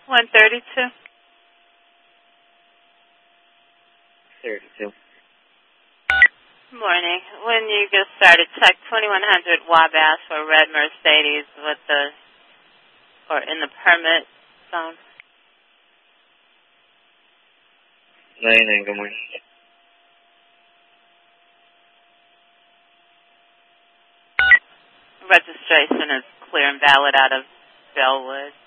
132. 32. Morning. When you get started, check 2100 Wabash for red Mercedes with in the permit zone. 99, good morning. Registration is clear and valid out of Bellwood.